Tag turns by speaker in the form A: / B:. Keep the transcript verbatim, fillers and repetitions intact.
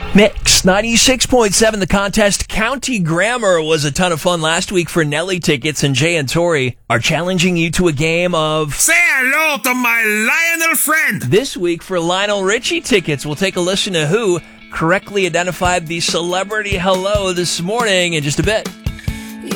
A: Mix ninety-six point seven, the contest. County Grammar was a ton of fun last week for Nelly tickets, and Jay and Tori are challenging you to a game of
B: Say hello to my Lionel friend.
A: This week for Lionel Richie tickets, we'll take a listen to who correctly identified the celebrity hello this morning in just a bit.